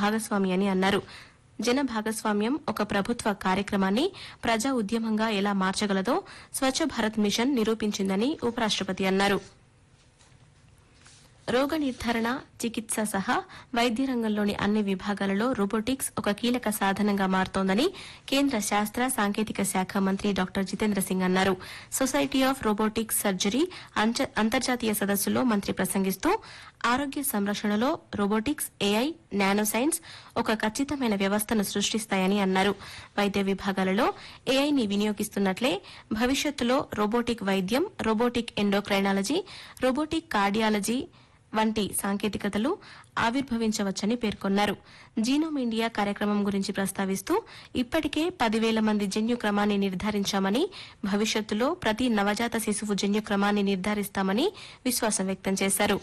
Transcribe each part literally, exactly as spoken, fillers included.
భాగస్వామి అని అన్నారు. జన భాగస్వామ్యం ఒక ప్రభుత్వ కార్యక్రమాన్ని ప్రజా ఉద్యమంగా ఎలా మార్చగలదో స్వచ్ఛ భారత్ మిషన్ నిరూపించిందని ఉపరాష్టపతి అన్నారు. రోగ నిర్ధారణ, చికిత్స సహా వైద్య రంగంలోని అన్ని విభాగాలలో రోబోటిక్స్ ఒక కీలక సాధనంగా మారుతోందని కేంద్ర శాస్త్ర సాంకేతిక శాఖ మంత్రి డాక్టర్ జితేంద్ర సింగ్ అన్నారు. సొసైటీ ఆఫ్ రోబోటిక్స్ సర్జరీ అంతర్జాతీయ సదస్సులో మంత్రి ప్రసంగిస్తూ ఆరోగ్య సంరక్షణలో రోబోటిక్స్, ఏఐ, నానో సైన్స్ ఒక ఖచ్చితమైన వ్యవస్థను సృష్టిస్తాయని అన్నారు. వైద్య విభాగాలలో ఏఐని వినియోగిస్తున్నట్లే భవిష్యత్తులో రోబోటిక్ వైద్యం, రోబోటిక్ ఎండోక్రైనాలజీ, రోబోటిక్ కార్డియాలజీ వంటి సాంకేతికతలు ఆవిర్భవించవచ్చని పేర్కొన్నారు. జీనోమ్ ఇండియా కార్యక్రమం గురించి ప్రస్తావిస్తూ ఇప్పటికే పదివేల మంది జన్యు క్రమాన్ని నిర్ధారించామని, భవిష్యత్తులో ప్రతి నవజాత శిశువు జన్యు క్రమాన్ని నిర్ధారిస్తామని విశ్వాసం వ్యక్తం చేశారు.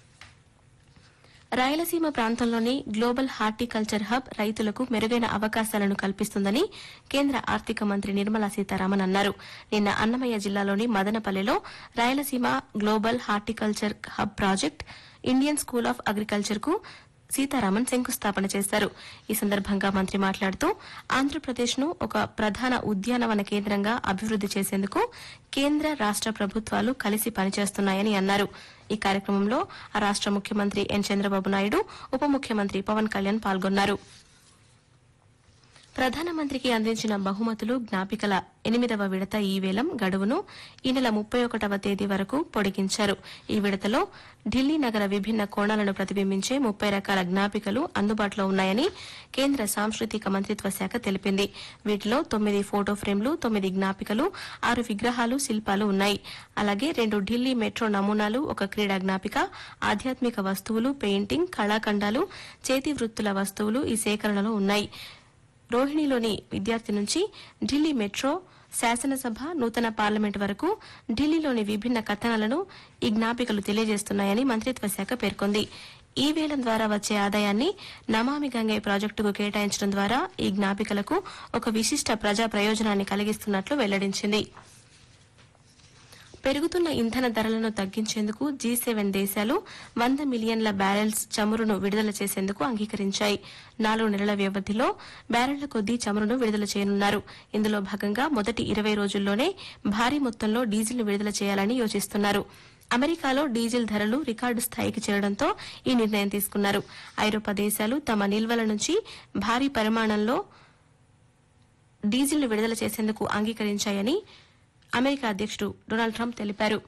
రాయలసీమ ప్రాంతంలోని గ్లోబల్ హార్టికల్చర్ హబ్ రైతులకు మెరుగైన అవకాశాలను కల్పిస్తుందని కేంద్ర ఆర్థిక మంత్రి నిర్మలా సీతారామన్ అన్నారు. నిన్న అన్నమయ్య జిల్లాలోని మదనపల్లెలో Rayalaseema global horticulture hub project Indian school of agriculture కు సీతారామన్ శంకుస్థాపన చేశారు. ఈ సందర్భంగా మంత్రి మాట్లాడుతూ ఆంధ్రప్రదేశ్ ను ఒక ప్రధాన ఉద్యానవన కేంద్రంగా అభివృద్ది చేసేందుకు కేంద్ర రాష్ట ప్రభుత్వాలు కలిసి పనిచేస్తున్నాయని అన్నారు. ఈ కార్యక్రమంలో ఆ రాష్ట ముఖ్యమంత్రి ఎన్ చంద్రబాబు నాయుడు, ఉప ముఖ్యమంత్రి పవన్ కళ్యాణ్ పాల్గొన్నారు. ప్రధానమంత్రికి అందించిన బహుమతులు జ్ఞాపికల ఎనిమిదవ విడత ఈ వేలం గడువును ఈ నెల ముప్పై ఒకటవ తేదీ వరకు పొడిగించారు. ఈ విడతలో ఢిల్లీ నగర విభిన్న కోణాలను ప్రతిబింబించే ముప్పై రకాల జ్ఞాపికలు అందుబాటులో ఉన్నాయని కేంద్ర సాంస్కృతిక మంత్రిత్వ శాఖ తెలిపింది. వీటిలో తొమ్మిది ఫోటో ఫ్రేమ్లు, తొమ్మిది జ్ఞాపికలు, ఆరు విగ్రహాలు, శిల్పాలు ఉన్నాయి. అలాగే రెండు ఢిల్లీ మెట్రో నమూనాలు, ఒక క్రీడా జ్ఞాపిక, ఆధ్యాత్మిక వస్తువులు, పెయింటింగ్, కళాఖండాలు, చేతి వృత్తుల వస్తువులు ఈ సేకరణలో ఉన్నాయి. రోహిణిలోని విద్యార్థి నుంచి ఢిల్లీ మెట్రో, శాసనసభ, నూతన పార్లమెంట్ వరకు ఢిల్లీలోని విభిన్న కథనాలను ఈ జ్ఞాపికలు తెలియజేస్తున్నాయని మంత్రిత్వ శాఖ పేర్కొంది. ఈ వేలం ద్వారా వచ్చే ఆదాయాన్ని నమామి గంగే ప్రాజెక్టుకు కేటాయించడం ద్వారా ఈ జ్ఞాపికలకు ఒక విశిష్ట ప్రజా ప్రయోజనాన్ని కలిగిస్తున్నట్లు వెల్లడించింది. పెరుగుతున్న ఇంధన ధరలను తగ్గించేందుకు జీ సెవెన్ దేశాలు వంద మిలియన్ల బ్యారెల్స్ చమురును విడుదల చేసేందుకు అంగీకరించాయి. నాలుగు నెలల వ్యవధిలో బ్యారెళ్ల కొద్దీ చమురును విడుదల చేయనున్నారు. ఇందులో భాగంగా మొదటి ఇరవై రోజుల్లోనే భారీ మొత్తంలో డీజిల్ను విడుదల చేయాలని యోచిస్తున్నారు. అమెరికాలో డీజిల్ ధరలు రికార్డు స్థాయికి చేరడంతో ఈ నిర్ణయం తీసుకున్నారు. ఐరోపా దేశాలు తమ నిల్వల నుంచి భారీ పరిమాణంలో డీజిల్ను విడుదల చేసేందుకు అంగీకరించాయని అమెరికా అధ్యకుడు డొనాల్డ్ ట్రంప్ తెలిపారు.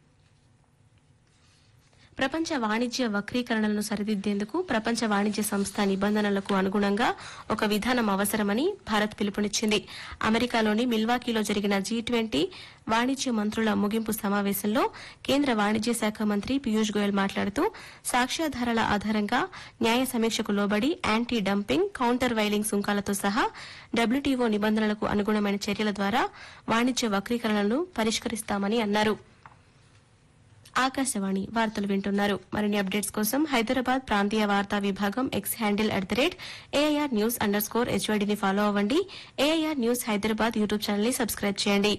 ప్రపంచ వాణిజ్య వక్రీకరణలను సరిదిద్దేందుకు ప్రపంచ వాణిజ్య సంస్థ నిబంధనలకు అనుగుణంగా ఒక విధానం అవసరమని భారత్ పిలుపునిచ్చింది. అమెరికాలోని మిల్వాకీలో జరిగిన జీ ట్వంటీ వాణిజ్య మంత్రుల ముగింపు సమావేశంలో కేంద్ర వాణిజ్య శాఖ మంత్రి పీయూష్ గోయల్ మాట్లాడుతూ సాక్ష్యాధారాల ఆధారంగా న్యాయ సమీక్షకు లోబడి యాంటీ డంపింగ్, కౌంటర్ వైలింగ్ సుంకాలతో సహా డబ్ల్యూటీఓ నిబంధనలకు అనుగుణమైన చర్యల ద్వారా వాణిజ్య వక్రీకరణలను పరిష్కరిస్తామని అన్నారు. ఆకాశవాణి వార్తలు వింటున్నారు. మరిన్ని అప్డేట్స్ కోసం హైదరాబాద్ ప్రాంతీయ వార్తా విభాగం X handle at the rate AIR news under score హెచ్వైడీని follow అవ్వండి. AIR news Hyderabad YouTube channel ని సబ్స్క్రైబ్ చేయండి.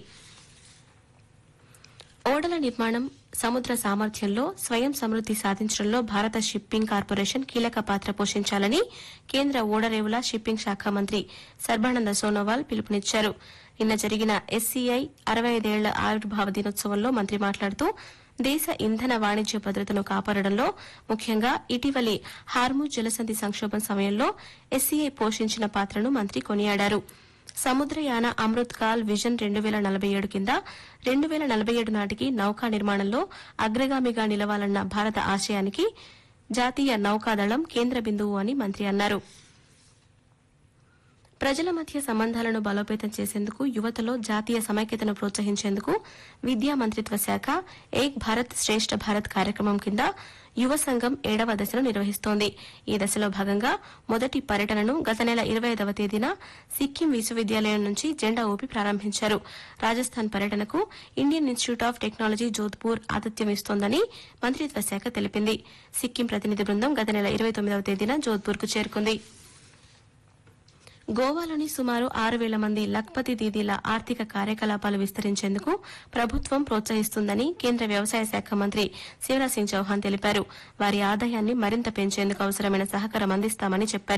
ఓడల నిర్మాణం, సముద్ర సామర్థ్యంలో స్వయం సమృద్ది సాధించడంలో భారత షిప్పింగ్ కార్పొరేషన్ కీలక పాత్ర పోషించాలని కేంద్ర ఓడరేవుల షిప్పింగ్ శాఖ మంత్రి సర్బానంద సోనోవాల్ పిలుపునిచ్చారు. నిన్న జరిగిన ఎస్సీఐ అరవై ఐదేళ్ల ఆవిర్భావ దినోత్సవంలో మంత్రి మాట్లాడుతూ దేశ ఇంధన వాణిజ్య భద్రతను కాపాడడంలో ముఖ్యంగా ఇటీవలి హార్ముజ్ జలసంధి సంక్షోభం సమయంలో ఎస్సీఐ పోషించిన పాత్రను మంత్రి కొనియాడారు. సముద్రయాన అమృత్ కాల్ విజన్ రెండు వేల నలభై ఏడు కింద రెండు వేల నలభై ఏడు నాటికి నౌకా నిర్మాణంలో అగ్రగామిగా నిలవాలన్న భారత ఆశయానికి జాతీయ నౌకాదళం కేంద్ర బిందువు అని మంత్రి అన్నారు. ప్రజల మధ్య సంబంధాలను బలోపేతం చేసేందుకు యువతలో జాతీయ సమైక్యతను ప్రోత్సహించేందుకు విద్యా మంత్రిత్వ శాఖ ఏక్ భారత్ శ్రేష్ఠ భారత్ కార్యక్రమం కింద యువ సంఘం ఏడవ దశను నిర్వహిస్తోంది. ఈ దశలో భాగంగా మొదటి పర్యటనను గత నెల ఇరవై ఐదవ తేదీన సిక్కిం విశ్వవిద్యాలయం నుంచి జెండా ఊపి ప్రారంభించారు. రాజస్థాన్ పర్యటనకు Indian institute of technology Jodhpur ఆతిథ్యం ఇస్తోందని మంత్రిత్వ శాఖ తెలిపింది. సిక్కిం ప్రతినిధి బృందం గత నెల ఇరవై తొమ్మిదవ తేదీన జోధ్పూర్కు చేరుకుంది. గోవాలోని సుమారు ఆరు వేల మంది లఖ్పతి దీదీల ఆర్థిక కార్యకలాపాలు విస్తరించేందుకు ప్రభుత్వం ప్రోత్సహిస్తుందని కేంద్ర వ్యవసాయ శాఖ మంత్రి శివరాజ్ సింగ్ చౌహాన్ తెలిపారు. వారి ఆదాయాన్ని మరింత పెంచేందుకు అవసరమైన సహకారం అందిస్తామని చెప్పారు.